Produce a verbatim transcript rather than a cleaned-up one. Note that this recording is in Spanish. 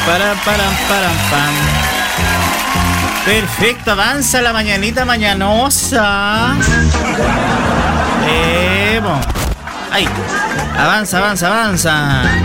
Para, para, para, pam. Perfecto, avanza la mañanita mañanosa. Eh, bon. Ahí. Avanza, avanza, avanza.